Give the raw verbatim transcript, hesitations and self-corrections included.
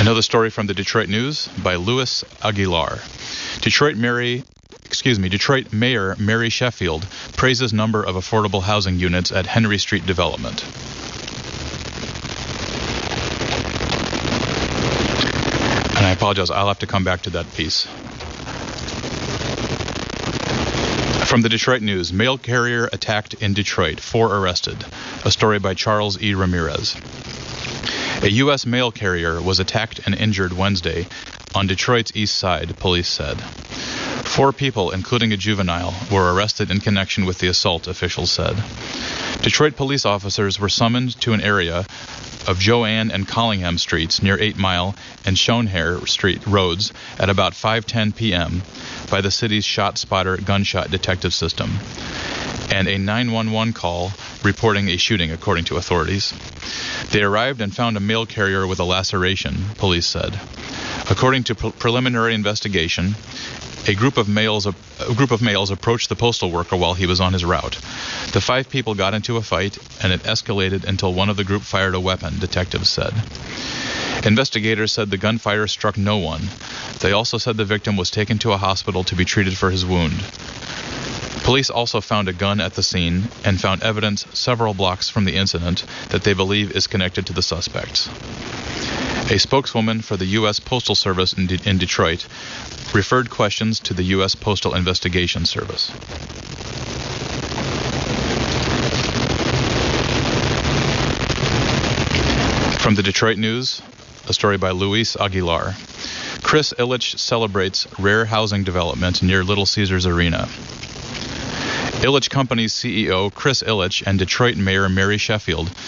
Another story from the Detroit News by Luis Aguilar. Detroit Mary, excuse me, Detroit Mayor Mary Sheffield praises number of affordable housing units at Henry Street development. And I apologize, I'll have to come back to that piece. From the Detroit News, mail carrier attacked in Detroit, four arrested. A story by Charles E. Ramirez. A U S mail carrier was attacked and injured Wednesday on Detroit's east side, police said. Four people, including a juvenile, were arrested in connection with the assault, officials said. Detroit police officers were summoned to an area of Joanne and Collingham Streets near eight mile and Schoenherr Street roads at about five ten p.m. by the city's Shot Spotter gunshot detective system, and a nine one one call reporting a shooting, according to authorities. They arrived and found a mail carrier with a laceration, police said. According to pre- preliminary investigation, a group of males a group of males approached the postal worker while he was on his route. The five people got into a fight, and it escalated until one of the group fired a weapon, detectives said. Investigators said the gunfire struck no one. They also said the victim was taken to a hospital to be treated for his wound. Police also found a gun at the scene and found evidence several blocks from the incident that they believe is connected to the suspects. A spokeswoman for the U S Postal Service in, De- in Detroit referred questions to the U S Postal Investigation Service. From the Detroit News, a story by Luis Aguilar. Chris Ilitch celebrates rare housing development near Little Caesars Arena. Ilitch Company's C E O Chris Ilitch and Detroit Mayor Mary Sheffield